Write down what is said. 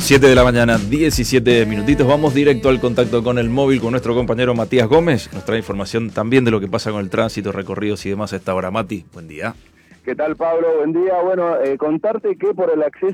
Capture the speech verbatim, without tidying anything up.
siete de la mañana, diecisiete minutitos. Vamos directo al contacto con el móvil con nuestro compañero Matías Gómez. Nos trae información también de lo que pasa con el tránsito, recorridos y demás a esta hora. Mati, buen día. ¿Qué tal, Pablo? Buen día. Bueno, eh, contarte que por el acceso